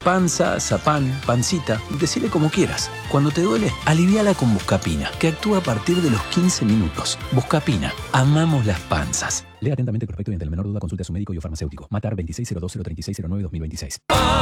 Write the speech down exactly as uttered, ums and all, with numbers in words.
Panza, zapán, pancita, decile como quieras. Cuando te duele, aliviala con Buscapina, que actúa a partir de los quince minutos. Buscapina, amamos las panzas. Lea atentamente el prospecto y ante la menor duda consulte a su médico y o farmacéutico. Matar veintiséis cero dos cero treinta y seis cero nueve dos mil veintiséis.